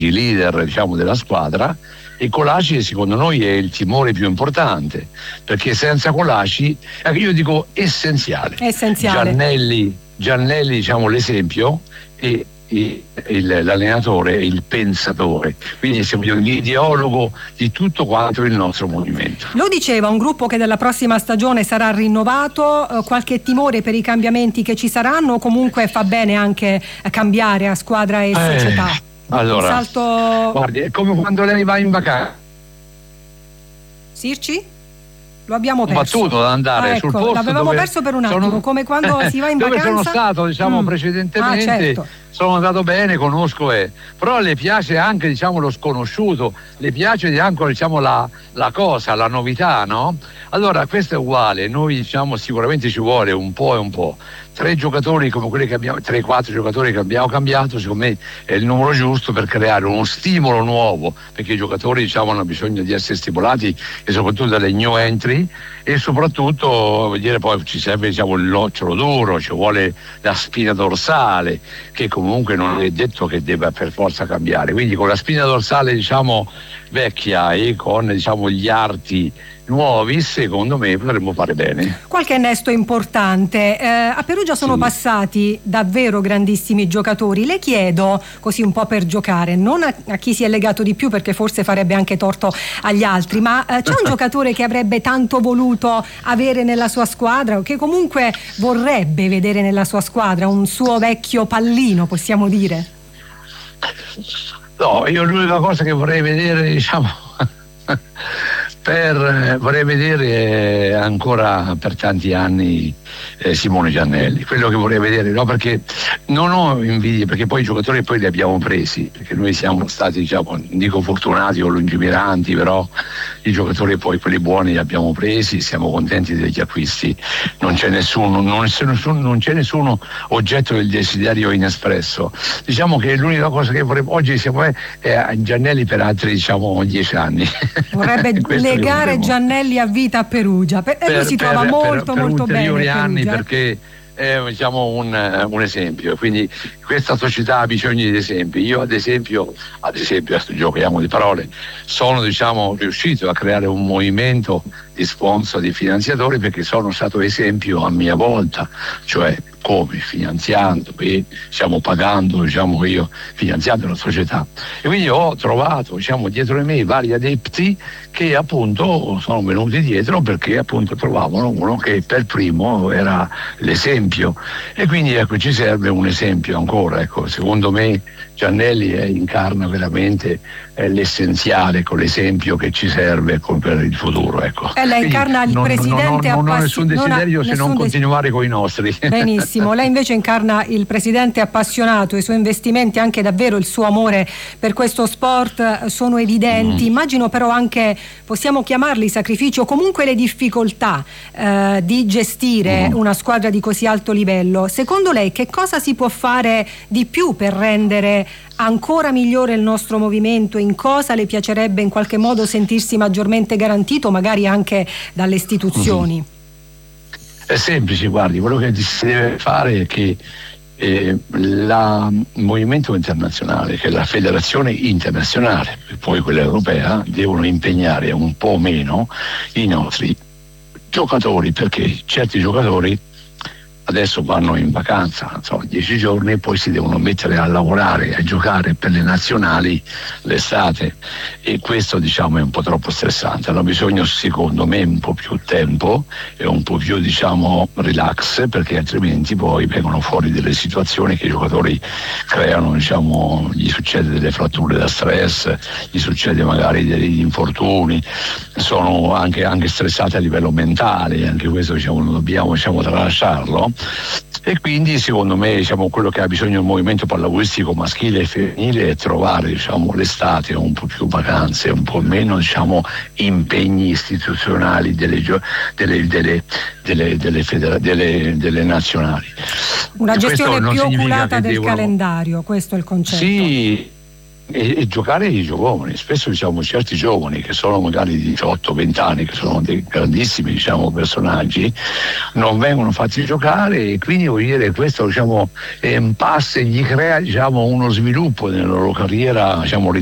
i leader diciamo della squadra, e Colaci secondo noi è il timore più importante, perché senza Colaci io dico essenziale. Giannelli diciamo l'esempio, e l'allenatore è il pensatore, quindi siamo l'ideologo di tutto quanto il nostro movimento. Lo diceva un gruppo che dalla prossima stagione sarà rinnovato, qualche timore per i cambiamenti che ci saranno, o comunque fa bene anche cambiare a squadra e società? Allora, guardi, è come quando lei va in vacanza. Sirci? Lo abbiamo perso. Battuto da andare sul posto. L'avevamo perso per un attimo, come quando si va in dove vacanza. Dove sono stato, diciamo, precedentemente. Certo. Sono andato bene, conosco, però le piace anche, diciamo, lo sconosciuto, le piace anche, diciamo, la cosa, la novità, no? Allora questo è uguale, noi diciamo sicuramente ci vuole un po' e un po'. 3 giocatori come quelli che abbiamo, 3-4 giocatori che abbiamo cambiato, secondo me è il numero giusto per creare uno stimolo nuovo, perché i giocatori diciamo hanno bisogno di essere stimolati, e soprattutto dalle new entry, e soprattutto vuol dire, poi ci serve diciamo il nocciolo duro, ci vuole la spina dorsale, che comunque non è detto che debba per forza cambiare, quindi con la spina dorsale diciamo vecchia e con diciamo gli arti nuovi, secondo me potremmo fare bene. Qualche innesto importante. A Perugia sono passati davvero grandissimi giocatori. Le chiedo, così un po' per giocare, non a chi si è legato di più, perché forse farebbe anche torto agli altri, ma c'è un giocatore che avrebbe tanto voluto avere nella sua squadra, o che comunque vorrebbe vedere nella sua squadra, un suo vecchio pallino, possiamo dire? No, io l'unica cosa che vorrei vedere, diciamo, vorrei vedere ancora per tanti anni Simone Giannelli, quello che vorrei vedere, no, perché non ho invidia, perché poi i giocatori poi li abbiamo presi, perché noi siamo stati, diciamo, non dico fortunati o lungimiranti, però i giocatori poi quelli buoni li abbiamo presi, siamo contenti degli acquisti, non c'è nessuno oggetto del desiderio inespresso. Diciamo che l'unica cosa che vorrei oggi è Giannelli per altri, diciamo, 10 anni. Vorrebbe legare Giannelli a vita a Perugia, e lui si trova molto bene anni, perché è diciamo un esempio, quindi questa società ha bisogno di esempi. Io ad esempio adesso giochiamo di parole, sono diciamo riuscito a creare un movimento di sponsor, di finanziatori, perché sono stato esempio a mia volta, cioè come finanziando e diciamo pagando, diciamo io finanziando la società, e quindi ho trovato diciamo dietro di me vari adepti che appunto sono venuti dietro perché appunto trovavano uno che per primo era l'esempio, e quindi ecco ci serve un esempio ancora, ecco secondo me Giannelli incarna veramente l'essenziale, con l'esempio che ci serve per il futuro, ecco. Lei incarna il presidente non ho nessun desiderio se non continuare con i nostri. Benissimo, lei invece incarna il presidente appassionato, i suoi investimenti, anche davvero il suo amore per questo sport sono evidenti. Immagino però anche, possiamo chiamarli sacrifici o comunque le difficoltà di gestire una squadra di così alto livello. Secondo lei che cosa si può fare di più per rendere ancora migliore il nostro movimento? In cosa le piacerebbe in qualche modo sentirsi maggiormente garantito, magari anche dalle istituzioni? È semplice, guardi, quello che si deve fare è che il movimento internazionale, che è la federazione internazionale e poi quella europea, devono impegnare un po' meno i nostri giocatori, perché certi giocatori adesso vanno in vacanza, 10 giorni, e poi si devono mettere a lavorare, a giocare per le nazionali l'estate, e questo diciamo è un po' troppo stressante. Hanno bisogno secondo me un po' più tempo e un po' più diciamo relax, perché altrimenti poi vengono fuori delle situazioni che i giocatori creano, diciamo, gli succede delle fratture da stress, gli succede magari degli infortuni, sono anche stressati a livello mentale, anche questo diciamo non dobbiamo tralasciarlo. E quindi secondo me diciamo quello che ha bisogno il movimento pallavolistico maschile e femminile è trovare diciamo l'estate un po' più vacanze, un po' meno diciamo impegni istituzionali delle nazionali. Una gestione più oculata del calendario, questo è il concetto. Sì, e giocare ai giovani. Spesso diciamo certi giovani che sono magari di 18-20 anni, che sono dei grandissimi diciamo personaggi, non vengono fatti giocare, e quindi vuol dire questo diciamo è un passo, gli crea diciamo uno sviluppo nella loro carriera diciamo